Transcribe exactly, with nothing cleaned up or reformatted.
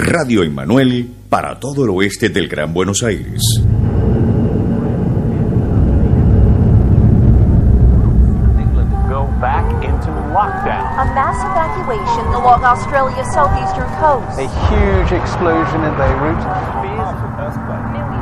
Radio Emmanuel para todo el oeste del Gran Buenos Aires. Back into lockdown. A mass evacuation along Australia's southeastern coast. A huge explosion in Beirut. Fears of an earthquake.